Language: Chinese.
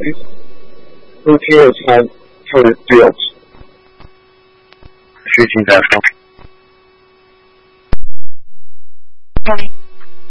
听了他的调子，虚惊在上。